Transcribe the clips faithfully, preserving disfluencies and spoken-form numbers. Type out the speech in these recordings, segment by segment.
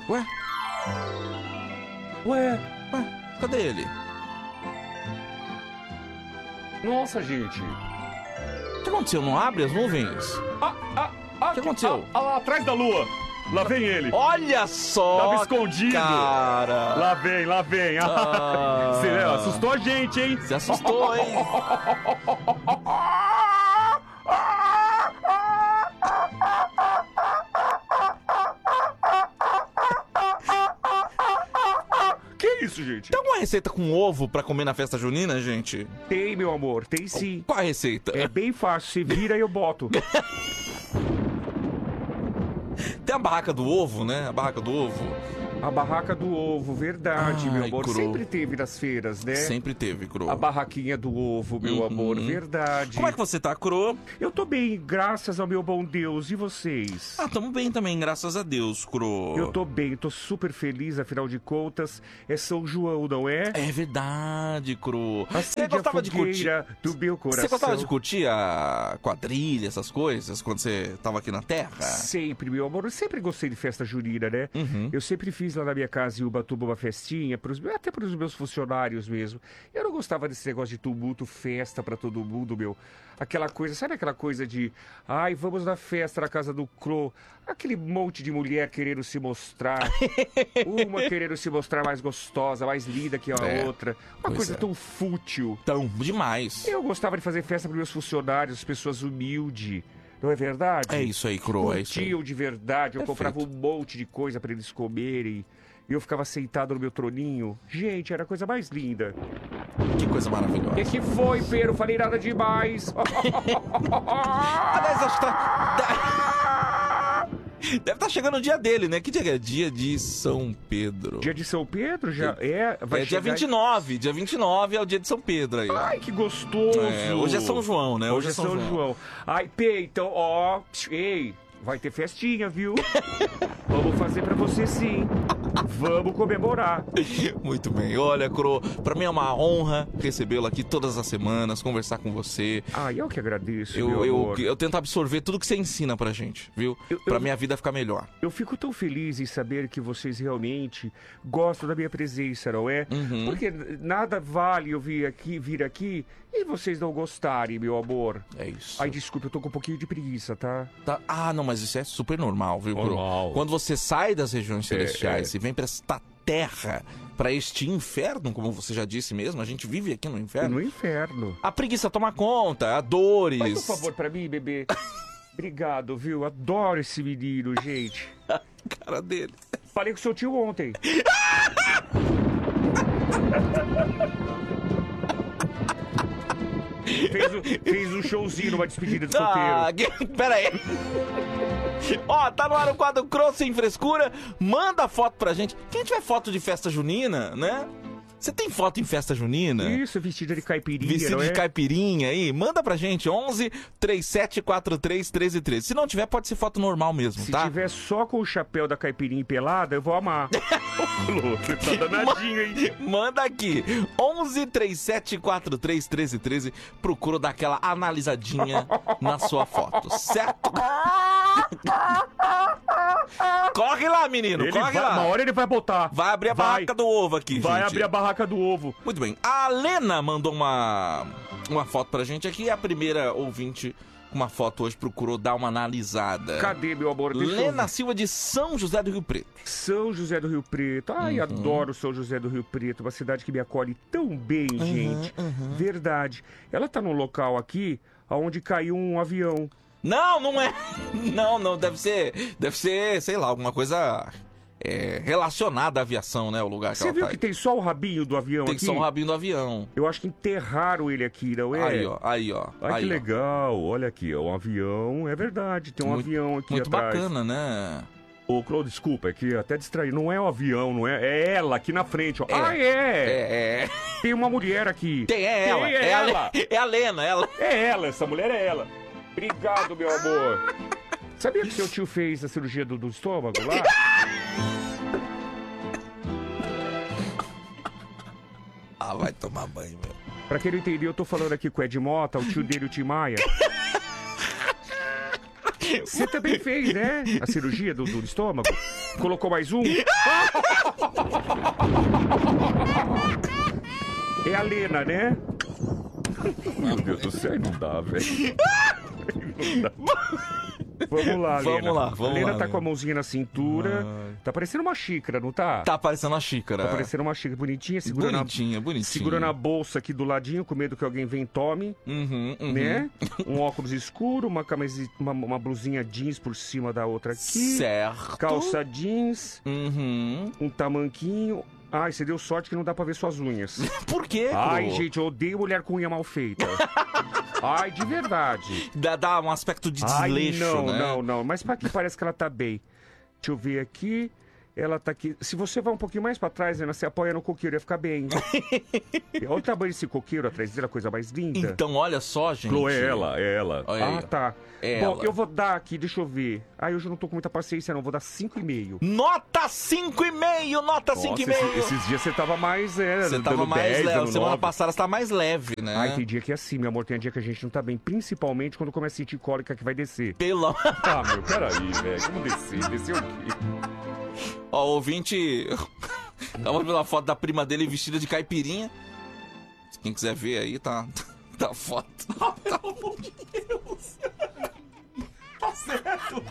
Ué? Ué? Ué? Cadê ele? Nossa, gente. O que aconteceu? Não abre as nuvens? Ah, ah, ah, O que aconteceu? Ah, ah, lá atrás da lua. Lá vem ele. Olha só! Tava escondido. Cara! Lá vem, lá vem. Ah. Você assustou a gente, hein? Você assustou, hein? Que isso, gente? Tem alguma receita com ovo pra comer na festa junina, gente? Tem, meu amor, tem sim. Qual a receita? É bem fácil, você vira e eu boto. Tem a barraca do ovo, né? A barraca do ovo. A barraca do ovo, verdade, Ai, meu amor. cru. Sempre teve nas feiras, né? Sempre teve, Cro. A barraquinha do ovo, meu Uhum. amor, verdade. Como é que você tá, Cro? Eu tô bem, graças ao meu bom Deus. E vocês? Ah, tamo bem também, graças a Deus, Cro. Eu tô bem, tô super feliz, afinal de contas, é São João, não é? É verdade, Cro. Acende Você gostava a de curtir... fogueira do meu coração. Você gostava de curtir a quadrilha, essas coisas, quando você tava aqui na Terra? Sempre, meu amor. Eu sempre gostei de festa junina, né? Uhum. Eu sempre fiz lá na minha casa em Ubatuba uma festinha, pros, até para os meus funcionários mesmo. Eu não gostava desse negócio de tumulto, festa pra todo mundo, meu. Aquela coisa, sabe aquela coisa de... Ai, vamos na festa na casa do Cro. Aquele monte de mulher querendo se mostrar. Uma querendo se mostrar mais gostosa, mais linda que a É, outra. Uma pois coisa é. tão fútil. Tão demais. Eu gostava de fazer festa para meus funcionários, pessoas humildes. Não é verdade? É isso aí, Cro, é isso aí. Curtiam de verdade. Eu Perfeito. comprava um monte de coisa para eles comerem. E eu ficava sentado no meu troninho. Gente, era a coisa mais linda. Que coisa maravilhosa. O que, que foi, Pedro? Falei nada demais. Aliás, acho que tá... tá- Deve estar chegando o dia dele, né? Que dia que é? Dia de São Pedro. Dia de São Pedro já é? Vai é dia chegar- vinte e nove. Dia vinte e nove é o dia de São Pedro aí. ó. Ai, que gostoso. É, hoje é São João, né? Hoje, é São, João. Ai, Pê, então, ó... Ei, vai ter festinha, viu? Vamos fazer pra você sim. Vamos comemorar. Muito bem. Olha, Cro, pra mim é uma honra recebê-lo aqui todas as semanas, conversar com você. Ai, eu que agradeço, Eu, meu eu, amor. eu tento absorver tudo que você ensina pra gente, viu? Eu- Pra eu- minha vida ficar melhor. Eu fico tão feliz em saber que vocês realmente gostam da minha presença, não é? Uhum. Porque nada vale eu vir aqui, vir aqui e vocês não gostarem, meu amor. É isso. Ai, desculpa, eu tô com um pouquinho de preguiça, tá? Tá- Ah, não, mas isso é super normal, viu, Cro? Normal. Quando você sai das regiões celestiais é. e vem pra esta terra, pra este inferno, como você já disse mesmo, a gente vive aqui no inferno. No inferno. A preguiça toma conta, a dores. Faz um favor pra mim, bebê. Obrigado, viu? Adoro esse menino, gente. Cara dele. Falei com o seu tio ontem. fez, um, fez um showzinho numa despedida de solteiro. Ah, que- pera aí. Ó, tá no ar o quadro Cro Sem Frescura. Manda foto pra gente. Quem tiver foto de festa junina, né? Você tem foto em festa junina? Isso, vestida de caipirinha, Vestido não é? de caipirinha aí, manda pra gente, onze, trinta e sete, quarenta e três, treze, treze. Se não tiver, pode ser foto normal mesmo, Se tá? tiver só com o chapéu da caipirinha pelada, eu vou amar. Ô, louco, você tá danadinho, hein? Manda aqui, onze, trinta e sete, quarenta e três, treze, treze. Procura dar aquela analisadinha na sua foto, certo? Corre lá, menino, Ele corre vai, lá. uma hora ele vai botar. Vai abrir a Vai. barraca do ovo aqui, Vai gente. abrir a barraca do ovo. Muito bem. A Lena mandou uma, uma foto pra gente aqui. A primeira ouvinte com uma foto hoje procurou dar uma analisada. Cadê, meu amor? Deixa eu Lena ver. Silva de São José do Rio Preto. São José do Rio Preto. Ai, Uhum. adoro São José do Rio Preto. Uma cidade que me acolhe tão bem, gente. Verdade. Ela tá num local aqui onde caiu um avião. Não, não é. Não, não. Deve ser, deve ser, sei lá, alguma coisa é, relacionada à aviação, né? O lugar que Você ela viu tá que aí. tem só o rabinho do avião Tem aqui? só um rabinho do avião. Eu acho que enterraram ele aqui, não é? Aí, ó. Aí, ó. Ai, aí, que ó. legal. Olha aqui, ó, um avião. É verdade, tem um Muito- avião aqui Muito atrás. bacana, né? Ô, Claudio, desculpa, é que até distraí. Não é o avião, não é? É ela aqui na frente, ó. É. Ah, é. É, é. Tem uma mulher aqui. Tem, é ela. Quem é é, ela? A, é a Lena, ela. É ela, essa mulher é ela. Obrigado, meu amor. Sabia que seu tio fez a cirurgia do, do estômago lá? Ah, vai tomar banho, meu. Pra quem não entendeu, eu tô falando aqui com o Ed Mota, o tio dele, o Tim Maia. Você também fez, né? A cirurgia do, do estômago? Colocou mais um? É a Lena, né? Meu Deus do céu, não dá, velho. Não dá. Vamos lá, Vamos Lena. lá, vamos a Lena lá, tá Lena. com a mãozinha na cintura. Ai. Tá parecendo uma xícara, não tá? Tá parecendo uma xícara. Tá parecendo uma xícara bonitinha, segurando a... Bonitinha, bonitinha. Segurando a bolsa aqui do ladinho, com medo que alguém venha e tome, Uhum, uhum. né? Um óculos escuro, uma camisa, uma, uma blusinha jeans por cima da outra aqui. Certo. Calça jeans, Uhum. um tamanquinho. Ai, você deu sorte que não dá pra ver suas unhas. Por quê, Ai, Cro? gente, eu odeio mulher com unha mal feita. Ai, de verdade. Dá, dá um aspecto de Ai, desleixo, não, né? não, não. Mas pra que parece que ela tá bem. Deixa eu ver aqui. Ela tá aqui. Se você vai um pouquinho mais pra trás, Ana, você apoia no coqueiro, ia ficar bem. Olha o tamanho desse coqueiro atrás dele, a coisa mais linda. Então, olha só, gente. Chloe, é ela, é ela. Olha aí, Ah, ó. tá. É Bom, ela. eu vou dar aqui, deixa eu ver. Ai, hoje eu não tô com muita paciência, não. Vou dar cinco e meio. Nota cinco e meio, nota cinco e Nossa, meio. esse- esses dias você tava mais, é, Você dando tava mais dez, leve. dando Semana nove. passada você tá mais leve, né? Ai, tem dia que é assim, meu amor. Tem dia que a gente não tá bem. Principalmente quando começa a sentir cólica que vai descer. Pelo... Ah, meu, peraí, velho. Como descer? Descer o quê? Ó, o ouvinte... Tava vendo a foto da prima dele vestida de caipirinha. Quem quiser ver aí, tá... Tá foto. Ah, pelo amor de Deus. Tá certo.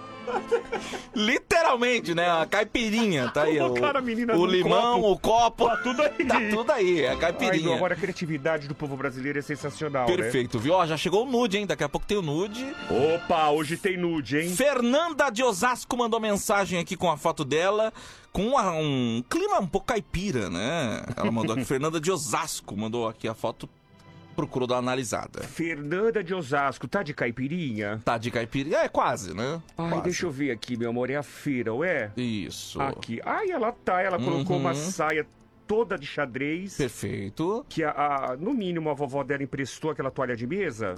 Literalmente, né? A caipirinha, tá aí. O, Colocaram a menina o num limão, copo. o copo. Tá tudo aí. Tá tudo aí, é a Ai, caipirinha. meu amor, a criatividade do povo brasileiro é sensacional, né? Perfeito, viu? Ó, já chegou o nude, hein? Daqui a pouco tem o nude. Opa, hoje tem nude, hein? Fernanda de Osasco mandou mensagem aqui com a foto dela, com uma- um clima um pouco caipira, né? Ela mandou aqui, Fernanda de Osasco mandou aqui a foto, procurou dar uma analisada. Fernanda de Osasco, tá de caipirinha? Tá de caipira? É, quase, né? Ai, Quase. deixa eu ver aqui, meu amor, é a feira, ué? Isso. Aqui. Ai, ela tá, ela colocou Uhum. uma saia toda de xadrez. Perfeito. Que, a, a- no mínimo, a vovó dela emprestou aquela toalha de mesa.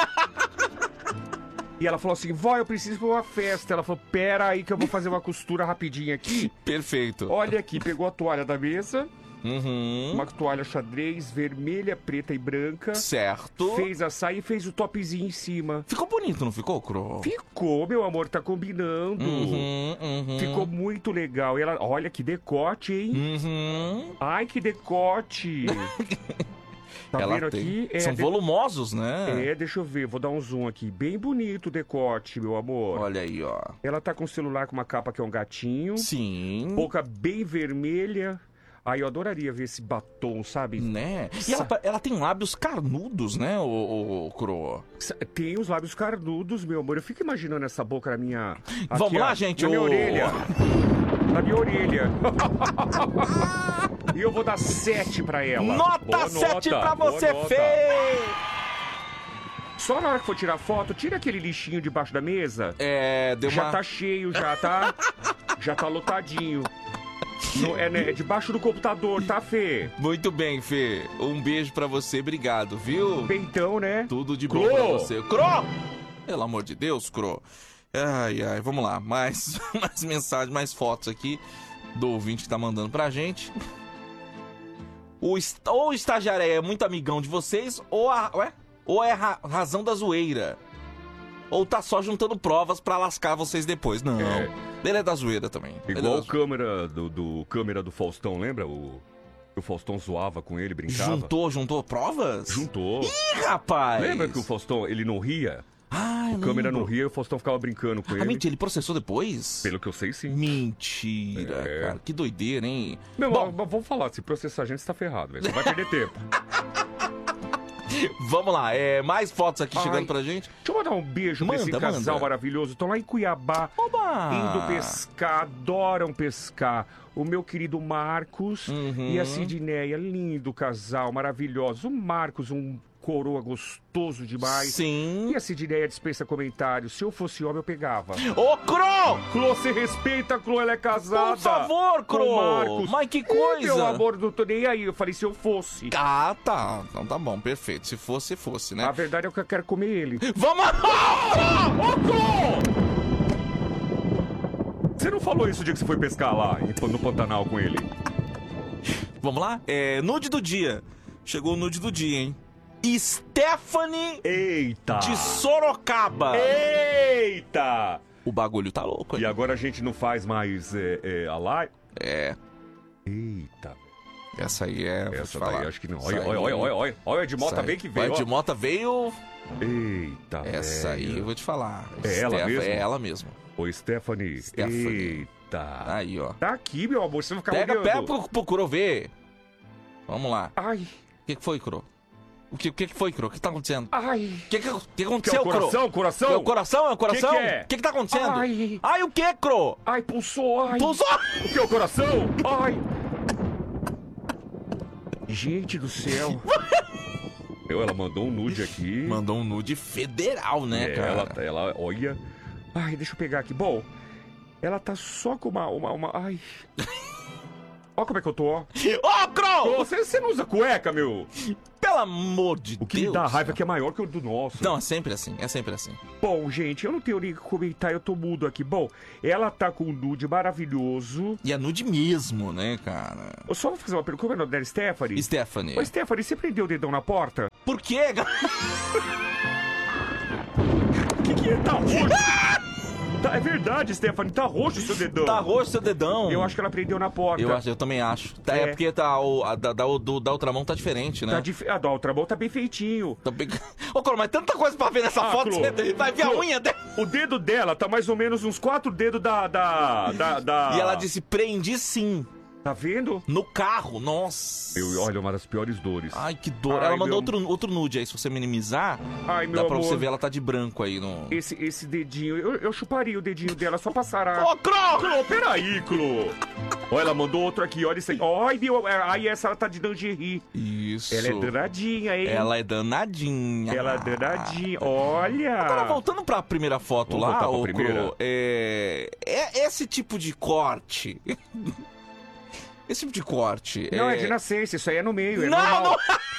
E ela falou assim, vó, eu preciso pra uma festa. Ela falou, pera aí que eu vou fazer uma costura rapidinho aqui. Perfeito. Olha aqui, pegou a toalha da mesa, Uhum. uma toalha xadrez, vermelha, preta e branca. Certo. Fez a saia e fez o topzinho em cima. Ficou bonito, não ficou, Cro? Ficou, meu amor, tá combinando. Uhum, uhum. Ficou muito legal. E ela, olha que decote, hein? Uhum. Ai, que decote. Tá Ela vendo tem. aqui? É, São de- volumosos, né? É, deixa eu ver, vou dar um zoom aqui. Bem bonito o decote, meu amor. Olha aí, ó. Ela tá com o celular com uma capa que é um gatinho. Sim. Boca bem vermelha. Ai, eu adoraria ver esse batom, sabe? Né? E ela, ela tem lábios carnudos, né, o, o, o Cro? Sa- Tem os lábios carnudos, meu amor. Eu fico imaginando essa boca na minha... aqui, Vamos lá, ó, gente, Na minha o- orelha. Na minha orelha. E eu vou dar sete pra ela. Nota Boa sete nota, pra boa você, nota. Fê! Só na hora que for tirar foto, tira aquele lixinho debaixo da mesa. É, deu Já uma... tá cheio, já tá... já tá lotadinho. No- é, né, é debaixo do computador, tá, Fê? Muito bem, Fê. Um beijo pra você, obrigado, viu? Peitão, né? Tudo de bom Cro! pra você. Cro! Pelo amor de Deus, Cro. Ai, ai, vamos lá. Mais, mais mensagens, mais fotos aqui do ouvinte que tá mandando pra gente. O, est- ou o estagiário é muito amigão de vocês, ou, a, ué? ou é ra- razão da zoeira. Ou tá só juntando provas pra lascar vocês depois. Não. É. Ele é da zoeira também. Ele é Igual da o câmera do, do câmera do Faustão, lembra? O, o Faustão zoava com ele, brincava. Juntou, juntou provas? Juntou. Ih, rapaz! Lembra que o Faustão, ele não ria? Ah, O câmera não ria e o Faustão ficava brincando com Ah, ele. mentira, ele processou depois? Pelo que eu sei, sim. Mentira, É. cara. Que doideira, hein? Meu, Bom, mas vamos falar, se processar a gente, você tá ferrado, velho. Você vai perder tempo. vamos lá. É, mais fotos aqui Ai. chegando pra gente. Deixa eu mandar um beijo pra Manda, esse casal manda. maravilhoso. Estão lá em Cuiabá, Oba! indo pescar, adoram pescar. O meu querido Marcos Uhum. e a Sidneia, lindo casal, maravilhoso. O Marcos, um coroa gostoso demais. Sim. E a Sidneia dispensa comentários. Se eu fosse homem, eu pegava. Ô, Cro! Clô, você respeita a Clô, ela é casada. Por favor, com Cro! o Marcos. Mas que Ih, coisa! meu amor, não tô nem aí. Eu falei, se eu fosse. Ah, tá. Então tá bom, perfeito. Se fosse, fosse, né? A verdade é que eu quero comer ele. Vamos! Ô, Cro! Você não falou isso o dia que você foi pescar lá, em- no Pantanal com ele? Vamos lá? É, nude do dia. Chegou o nude do dia, hein? Stephanie Eita! de Sorocaba. Eita! O bagulho tá louco, hein? E agora a gente não faz mais é, é, a live? É, Eita! essa aí é... vou te Essa falar. daí acho que não. Essa Olha, aí- olha, olha, olha, olha. Olha, de Mota essa bem aí- que veio. Vai de ó. Mota veio... Eita, Essa aí, eu velho. vou te falar. É ela Steph- mesmo? É ela mesmo. Ô, Stephanie. Stephanie. Eita. Aí, ó. Tá aqui, meu amor. Você vai ficar Pega, olhando. pega pro, pro Cro ver. Vamos lá. Ai, O que, que foi, Cro? O que, o que que foi, Cro? O que tá acontecendo? ai. O que, que, que Que é aconteceu, o Cro? coração, coração? É o coração? É o coração? Que que é? O que, que tá acontecendo? Ai. Ai, o que, Cro? Ai, pulsou, ai. Pulsou! O que é o coração? Ai. Gente do céu. Meu, ela mandou um nude aqui. Mandou um nude federal, né, É, cara? ela, ela, olha. Ai, deixa eu pegar aqui. Bom, ela tá só com uma. uma, uma ai. Olha como é que eu tô, ó. Ô, Cro! Você, você não usa cueca, meu? Pelo amor de O que Deus. me dá raiva é que é maior que o do nosso. Não, é sempre assim, é sempre assim. Bom, gente, eu não tenho nem o que comentar, eu tô mudo aqui. Bom, ela tá com um nude maravilhoso. E é nude mesmo, né, cara? Eu só vou fazer uma pergunta. Como é o nome dela? Stephanie? Stephanie. Ô, Stephanie, você prendeu o dedão na porta? Por quê, cara? O que que é? Tá roxo? Tá, é verdade, Stephanie, tá roxo o seu dedão. Tá roxo seu dedão. Eu acho que ela prendeu na porta. Eu, acho, eu também acho. Tá, é. É. porque tá, o, a, da, da, do- da outra mão tá diferente, né? Tá dif... A da outra mão tá bem feitinho. Tá bem... Ô, Cro, mas tanta coisa pra ver nessa Ah, foto, Clo, você vai ver a Clo. unha dela. O dedo dela tá mais ou menos uns quatro dedos da... da, da, da... E ela disse, prendi sim. Tá vendo? No carro, nossa. Eu, olha, uma das piores dores. Ai, que dor. Ai, ela mandou meu- outro, outro nude aí, se você minimizar, Ai, meu dá pra amor. você ver, ela tá de branco aí no... Esse, esse dedinho, eu, eu chuparia o dedinho dela só pra sarar. Ô, Cro! Clô, peraí, Clô. Olha, ela mandou outro aqui, olha isso aí. Ai, meu, aí essa ela tá de lingerie. Isso. Ela é danadinha, hein? Ela é danadinha. Ela é danadinha, olha. Agora, voltando pra primeira foto Vamos lá, voltar pra ô, primeira? Cro, é... é esse tipo de corte... esse tipo de corte... Não, é de nascença, isso aí é no meio, é Não, normal.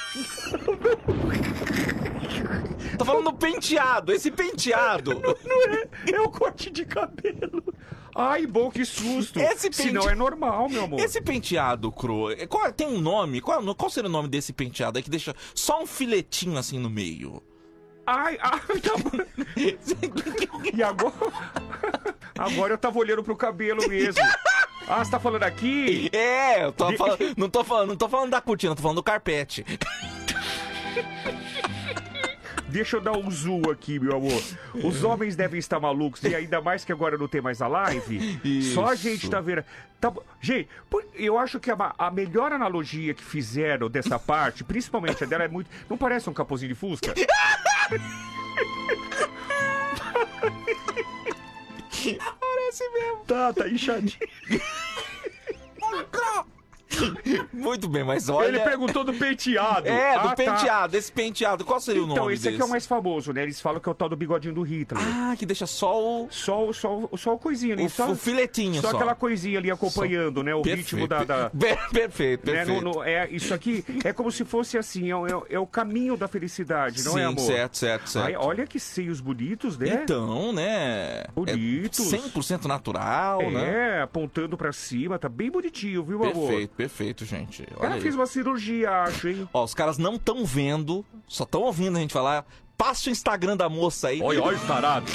não... Tô falando do penteado, esse penteado. Não é, é o corte de cabelo. Ai, bom, que susto. Esse Se não pente- é normal, meu amor. Esse penteado, Cro, é- qual- tem um nome? Qual, qual seria o nome desse penteado aí que deixa só um filetinho assim no meio? Ai, ai, tá bom. E agora... Agora eu tava olhando pro cabelo mesmo. Ah, você tá falando aqui? É, eu tô falando, não, tô falando, não tô falando da cortina, tô falando do carpete. Deixa eu dar um zoom aqui, meu amor. Os homens devem estar malucos, e ainda mais que agora não tem mais a live. Isso. Só a gente tá vendo. Tá... bo- Gente, por- eu acho que a, ma- a melhor analogia que fizeram dessa parte, principalmente a dela, é muito. Não parece um capuzinho de Fusca? Parece mesmo. Tá, tá inchadinho. Muito bem, mas olha... Ele perguntou do penteado. É, do Ah, tá. penteado, esse penteado, qual seria o Então, nome esse desse? aqui é o mais famoso, né? Eles falam que é o tal do bigodinho do Hitler. Ah, que deixa só o... Só, o- só, o- só o coisinho ali. O, só, o filetinho só. só aquela coisinha ali acompanhando, né? O ritmo da... da... Per- Perfeito, Né, perfeito. no- no- é, isso aqui é como se fosse assim, é, o- é o- é o caminho da felicidade, não Sim, é, amor? certo, certo, certo. Ai, olha que seios bonitos, né? Então, né? Bonitos. É cem por cento natural, é, né? apontando pra cima, tá bem bonitinho, viu, amor? Perfeito, perfeito, gente. Olha Ela aí. fez uma cirurgia, acho, hein? Ó, os caras não estão vendo, só estão ouvindo a gente falar. Passa o Instagram da moça aí. Olha, olha o tarado.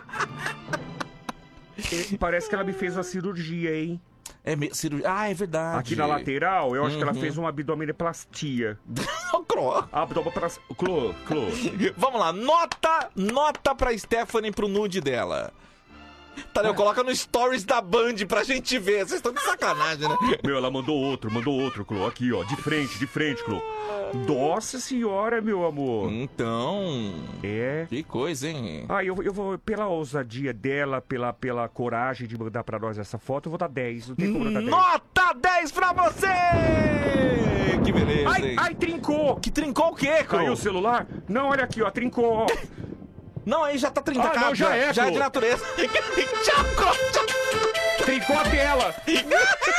É, parece que ela me fez uma cirurgia, hein? É me... cirurgia. Ah, é verdade. Aqui na lateral, eu acho que ela Uhum. fez uma abdominoplastia. Ô, Cro. Abdominoplastia. Clô, Clô. Vamos lá, nota, nota pra Stephanie pro nude dela. Tadeu, coloca no stories da Band pra gente ver. Vocês estão de sacanagem, né? Meu, ela mandou outro, mandou outro, Clô. Aqui, ó, de frente, de frente, Clô. Nossa senhora, meu amor. Então, É. que coisa, hein? Ah, eu, eu vou, pela ousadia dela, pela, pela coragem de mandar pra nós essa foto, eu vou dar dez. Não tem como não dar dez. Nota dez pra você! Que beleza, Ai, hein? ai, trincou! Que trincou o quê, Cro? Caiu o celular? Não, olha aqui, ó, trincou, ó. Não, aí já tá trinta, Ah, cara, não, já é, já é Cro. de natureza. Tchau, Cro! Tchau. Trincou a tela!